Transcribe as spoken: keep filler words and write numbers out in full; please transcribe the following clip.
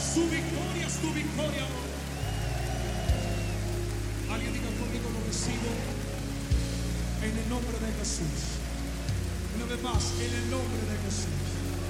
Su victoria es tu victoria. Alguien diga conmigo, lo recibo en el nombre de Jesús. Una vez más, en el nombre de Jesús.